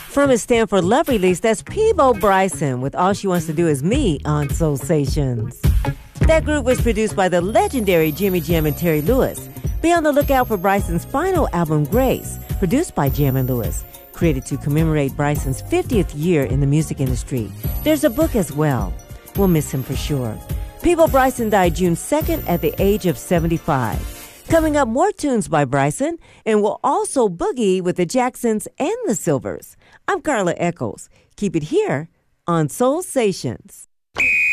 From his Stanford Love release, that's Peabo Bryson with All She Wants to Do Is Me on Soul Stations. That group was produced by the legendary Jimmy Jam and Terry Lewis. Be on the lookout for Bryson's final album, Grace, produced by Jam and Lewis, created to commemorate Bryson's 50th year in the music industry. There's a book as well. We'll miss him for sure. Peabo Bryson died June 2nd at the age of 75. Coming up, more tunes by Bryson, and we'll also boogie with the Jacksons and the Silvers. I'm Carla Echols. Keep it here on Soul Stations.